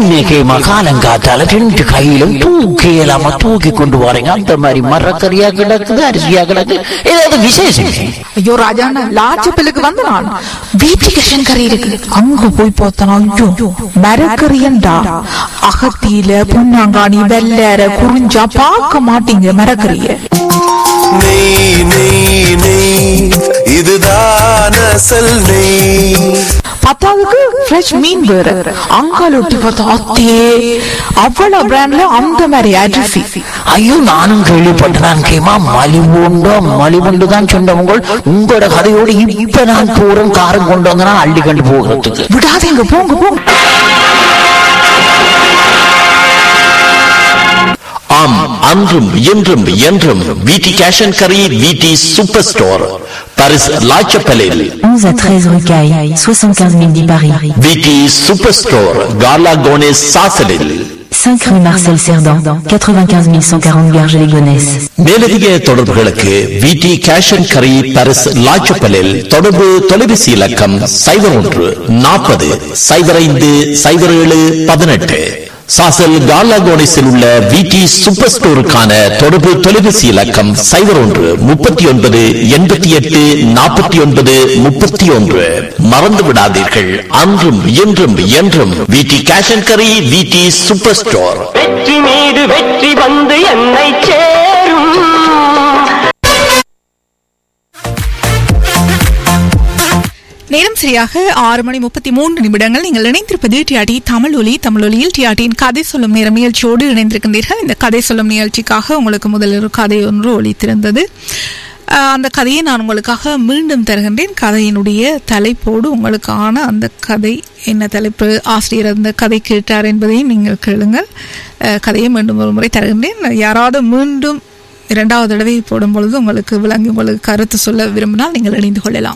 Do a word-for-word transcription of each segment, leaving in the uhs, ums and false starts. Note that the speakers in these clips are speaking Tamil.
இன்னைக்கு மகாலங்காத்தால ரெண்டு கையிலும் தூக்கி இல்லாம தூக்கி கொண்டு போறீங்க. அந்த மாதிரி மரக்கறியா கிடக்குது, அரிசியா கிடக்கு, ஏதாவது விசேஷம்? ஐயோ ராஜாண்ணா, லாச்சப்பிலுக்கு வந்து நான் வீட்டுக்கு கறி இருக்கு, அங்க போய் பார்த்தனா ஐயோ மரக்கறியண்டா. அகத்தியில பொன்னாங்காணி வெள்ளற குறிஞ்சா பார்க்க மாட்டீங்க மரக்கறிய. நெய் நெய் நெய் இதுதான் அசல் நெய். பத்தாவதுக்கு ஃப்ரெஷ் மீன் வேற, அங்கால ஒட்டி பார்த்தா அத்தே அவ்வளவு பிராண்ட்ல அந்த மாதிரி அரிசி. ஐயோ நானும் கேள்விப்பட்டேன். கேமா மலிவுண்டோ மலிவுண்டு தான் சொன்னவங்க. உங்களோட கதையோடு இப்ப நான் போறேன், காரம் கொண்டு வந்தனா அள்ளி கண்டு போகிறதுக்கு. விடாதீங்க, போங்க போங்க. ஆம், அன்றும் இன்றும் என்றும் விடி கேஷ் அண்ட் கரி, விடி சூப்பர் ஸ்டோர், பாரிஸ் லாச்சப்பலில் onze à treize rue Caille, soixante-quinze mille dix Paris. விடி சூப்பர் ஸ்டோர், கார்லா கோனேஸ் சாசலில் cinq rue Marcel Cerdan, quatre-vingt-quinze mille cent quarante Garges-les-Gonesse. மேலதிக தொடர்புகளுக்கு விடி கேஷ் அண்ட் கரி, பாரிஸ் லாச்சப்பலில் தொடர்பு தொலைபேசி இலக்கம் சைபர் ஒன்று நாற்பது சைபர் ஐந்து சைபர் ஏழு பதினெட்டு. சாசல் கார்லாகோனிஸில் உள்ள விடி சூப்பர் ஸ்டோருக்கான தொடர்பு தொலைபேசி இலக்கம் சைபர் ஒன்று முப்பத்தி ஒன்பது எண்பத்தி எட்டு நாற்பத்தி ஒன்பது முப்பத்தி ஒன்று. மறந்து விடாதீர்கள், அன்றும் இன்றும் என்றும் விடி கேஷ் அண்ட் கரி, விடி சூப்பர் ஸ்டோர். வெற்றி மீது வெற்றி வந்து என்னை சேரும். நேரம் சரியாக ஆறு மணி முப்பத்தி மூன்று நிமிடங்கள். நீங்கள் இணைந்திருப்பது டிஆர்டி தமிழ் ஒலி. தமிழ் ஒலியில் டிஆர்டியின் கதை சொல்லும் நேரம் நிகழ்ச்சியோடு இணைந்திருக்கின்றீர்கள். இந்த கதை சொல்லும் நிகழ்ச்சிக்காக உங்களுக்கு முதல் ஒரு கதை ஒன்று ஒலித்திருந்தது. அந்த கதையை நான் உங்களுக்காக மீண்டும் தருகின்றேன். கதையினுடைய தலைப்போடு உங்களுக்கான அந்த கதை என்ன தலைப்பு, ஆசிரியர் அந்த கதை கேட்டார் என்பதையும் நீங்கள் கேளுங்கள். கதையை மீண்டும் ஒரு முறை தருகின்றேன். யாராவது மீண்டும் இரண்டாவது தடவை போடும் பொழுது உங்களுக்கு விளங்கி உங்களுக்கு கருத்து சொல்ல விரும்பினால் நீங்கள் இணைந்து கொள்ளலாம்.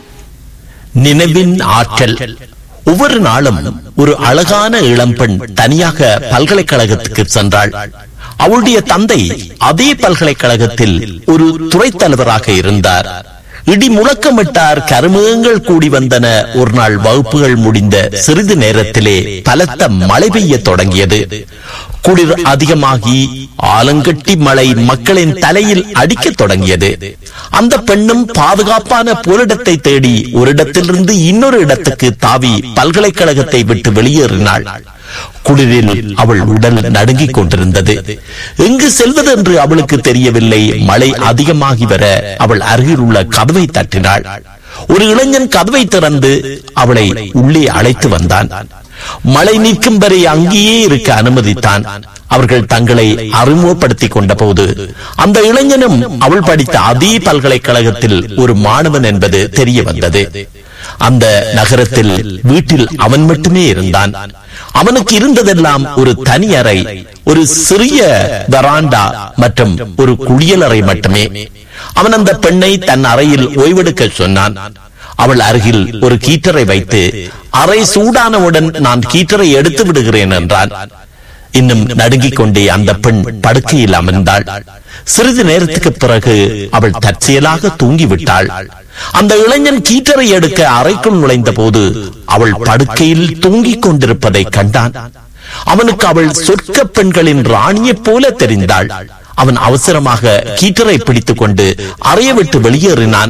நினைவின் ஆற்றல். ஒவ்வொரு நாளும் ஒரு அழகான இளம்பெண் தனியாக பல்கலைக்கழகத்துக்கு சென்றாள். அவளுடைய தந்தை அதே பல்கலைக்கழகத்தில் ஒரு துறை தலைவராக இருந்தார். இடி முழக்கமிட்டார், கருமேகங்கள் கூடி வந்தன. ஒரு நாள் வகுப்புகள் முடிந்த சிறிது நேரத்திலே பலத்த மழை பெய்ய தொடங்கியது. குளிர் அதிகமாகி ஆலங்கட்டி மழை மக்களின் தலையில் அடிக்க தொடங்கியது. அந்த பெண்ணும் பாதுகாப்பான போரிடத்தை தேடி ஒரு இடத்திலிருந்து இன்னொரு இடத்துக்கு தாவி பல்கலைக்கழகத்தை விட்டு வெளியேறினாள். குளிரில் அவள் உடல் நடுங்கிக் கொண்டிருந்தது. எங்கு செல்வது என்று அவளுக்கு தெரியவில்லை. மழை அதிகமாகி வர அவள் அருகில் உள்ள கதவை தட்டினாள். ஒரு இளைஞன் கதவை திறந்து அவளை உள்ளே அழைத்து வந்தான். மழை நிற்கும் வரை அங்கேயே இருக்க அனுமதித்தான். அவர்கள் தங்களை அறிமுகப்படுத்திக் கொண்ட போது அந்த இளைஞனும் அவள் படித்த அதே பல்கலைக்கழகத்தில் ஒரு மாணவன் என்பது தெரிய வந்தது. அந்த நகரத்தில் வீட்டில் அவன் மட்டுமே இருந்தான். அவனுக்கு இருந்ததெல்லாம் ஒரு தனி அறை, ஒரு சிறிய வராண்டா மற்றும் ஒரு குளியலறை மட்டுமே. அவன் அந்த பெண்ணை தன் அறையில் ஓய்வெடுக்க சொன்னான். அவள் அருகில் ஒரு கீட்டரை வைத்து, அறை சூடானவுடன் நான் கீட்டரை எடுத்து விடுகிறேன் என்றான். இன்னும் நடுங்கிக் கொண்டே அந்த பெண் படுக்கையில் அமர்ந்தாள். சிறிது நேரத்துக்கு பிறகு அவள் தற்செயலாக தூங்கிவிட்டாள். அந்த இளைஞன் கீட்டரை எடுக்க அறைக்குள் நுழைந்த போது அவள் படுக்கையில் தூங்கிக் கொண்டிருப்பதை கண்டான். அவனுக்கு அவள் சொர்க்க பெண்களின் ராணியைப் போல தெரிந்தாள். அவன் அவசரமாக கீட்டரை பிடித்துக் கொண்டு அறையை விட்டு வெளியேறினான்.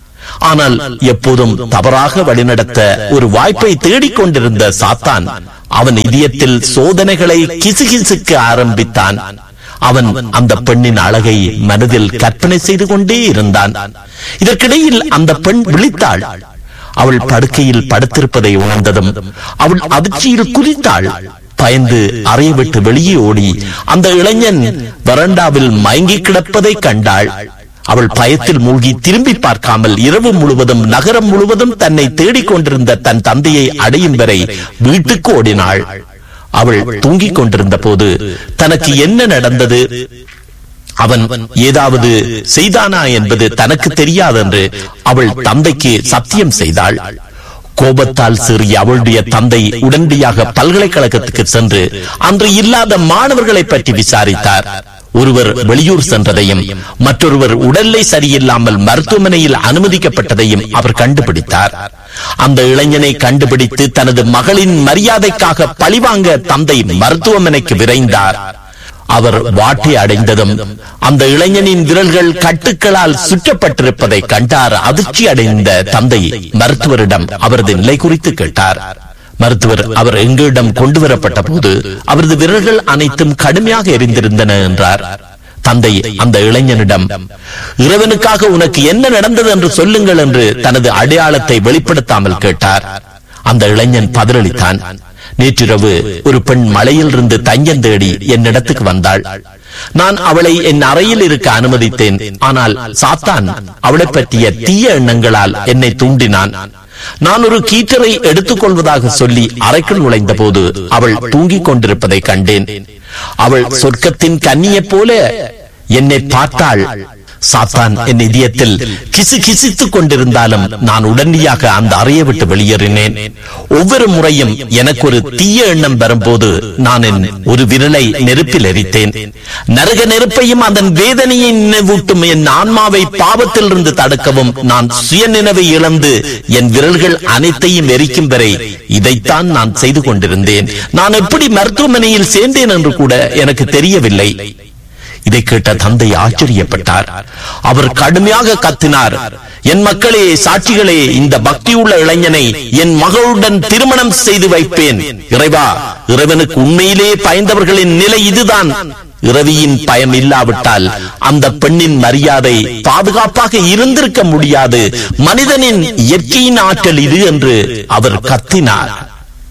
ஆனால் எப்போதும் தவறாக வழிநடத்த ஒரு வாய்ப்பை தேடிக்கொண்டிருந்த சாத்தான் அவன் இதயத்தில் சோதனைகளை கிசுகிசுக்க ஆரம்பித்தான். அவன் அந்த பெண்ணின் அழகை மனதில் கற்பனை செய்து கொண்டே இருந்தான். இதற்கிடையில் அந்த பெண் விழித்தாள். அவள் படுக்கையில் படுத்திருப்பதை உணர்ந்ததும் அவள் அதிர்ச்சியில் குதித்தாள். பயந்து அறையை விட்டு வெளியே ஓடி அந்த இளைஞன் வராண்டாவில் மயங்கி கிடப்பதை கண்டாள். அவள் பயத்தில் மூழ்கி திரும்பி பார்க்காமல் இரவு முழுவதும் நகரம் முழுவதும் தன்னை தேடிக்கொண்டிருந்த தன் தந்தையை அடையும் வரை வீட்டுக்கு ஓடினாள். அவள் தூங்கிக் கொண்டிருந்த போது தனக்கு என்ன நடந்தது, அவன் ஏதாவது செய்தானா என்பது தனக்கு தெரியாதென்று அவள் தந்தைக்கு சத்தியம் செய்தாள். கோபத்தால் சீறிய அவளுடைய தந்தை உடனடியாக பல்கலைக்கழகத்துக்கு சென்று அன்று இல்லாத மாணவர்களை பற்றி விசாரித்தார். ஒருவர் வெளியூர் சென்றதையும் மற்றொருவர் உடல்நிலை சரியில்லாமல் மருத்துவமனையில் அனுமதிக்கப்பட்டதையும் அவர் கண்டுபிடித்தார். அந்த இளைஞனை கண்டுபிடித்து தனது மகளின் மரியாதைக்காக பழிவாங்க தந்தை மருத்துவமனைக்கு விரைந்தார். அவர் வாட்டி அடைந்ததும் அந்த இளைஞனின் விரல்கள் கட்டுக்களால் சுற்றப்பட்டிருப்பதை கண்டார். அதிர்ச்சி அடைந்த தந்தை மருத்துவரிடம் அவரது நிலை குறித்து கேட்டார். மருத்துவர் அவர் எங்களிடம் கொண்டு வரப்பட்ட போது அவரது விரல்கள் அனைத்தும் கடுமையாக எரிந்திருந்தன என்றார். தந்தை அந்த இளைஞனிடம், இறைவனுக்காக உனக்கு என்ன நடந்தது என்று சொல்லுங்கள் என்று தனது அடையாளத்தை வெளிப்படுத்தாமல் கேட்டார். அந்த இளைஞன் பதிலளித்தான். நேற்றிரவு ஒரு பெண் மலையில் இருந்து தஞ்சம் தேடி என்னிடத்துக்கு வந்தாள். நான் அவளை என் அறையில் இருக்க அனுமதித்தேன். ஆனால் சாத்தான் அவளை பற்றிய தீய எண்ணங்களால் என்னை தூண்டினான். நான் ஒரு கீற்றரை எடுத்துக் கொள்வதாக சொல்லி அறைக்குள் நுழைந்த போது அவள் தூங்கிக் கொண்டிருப்பதை கண்டேன். அவள் சொர்க்கத்தின் கன்னியைப் போல என்னை பார்த்தாள். சாத்தான் என் இதயத்தில் கிசு கிசித்துக் கொண்டிருந்தாலும் நான் உடனடியாக அந்த அறையை விட்டு வெளியேறினேன். ஒவ்வொரு முறையும் எனக்கு ஒரு தீய எண்ணம் வரும்போது நான் என் ஒரு விரலை நெருப்பில் எரித்தேன். நரக நெருப்பையும் அதன் வேதனையை நினைவூட்டும் என் ஆன்மாவை பாவத்தில் இருந்து தடுக்கவும் நான் சுய நினைவை இழந்து என் விரல்கள் அனைத்தையும் எரிக்கும் வரை இதைத்தான் நான் செய்து கொண்டிருந்தேன். நான் எப்படி மருத்துவமனையில் சேர்ந்தேன் என்று கூட எனக்கு தெரியவில்லை. இதை கேட்ட தந்தை ஆச்சரியப்பட்டார். அவர் கடுமையாக கத்தினார். என் மக்களே, சாட்சிகளே, இந்த பக்தியுள்ள இளைஞனை என் மகளுடன் திருமணம் செய்து வைப்பேன். இறைவா, இறைவனுக்கு உண்மையிலே பயந்தவர்களின் நிலை இதுதான். இரவியின் பயம் இல்லாவிட்டால் அந்த பெண்ணின் மரியாதை பாதுகாப்பாக இருந்திருக்க முடியாது. மனிதனின் இயற்கையின் ஆற்றல் இது என்று அவர் கத்தினார்.